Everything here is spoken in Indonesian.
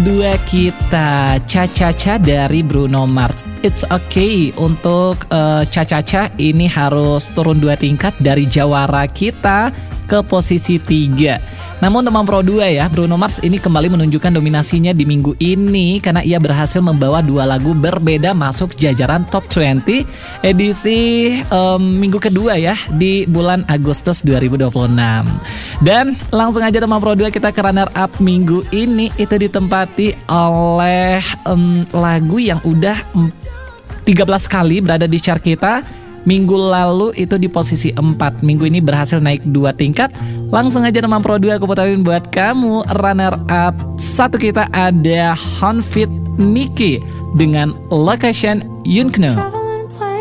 2 kita, Cha-Cha-Cha dari Bruno Mars. It's okay untuk Cha-Cha-Cha ini harus turun 2 tingkat dari jawara kita ke posisi 3. Namun teman Pro 2 ya, Bruno Mars ini kembali menunjukkan dominasinya di minggu ini karena ia berhasil membawa 2 lagu berbeda masuk jajaran Top 20 edisi minggu kedua ya di bulan Agustus 2026. Dan langsung aja teman Pro 2 kita ke runner up minggu ini, itu ditempati oleh lagu yang udah 13 kali berada di chart kita. Minggu lalu itu di posisi 4. Minggu ini berhasil naik 2 tingkat. Langsung aja teman Pro 2 aku putarin buat kamu. Runner up 1 kita ada Han Fit Nicky dengan Location Yunkno.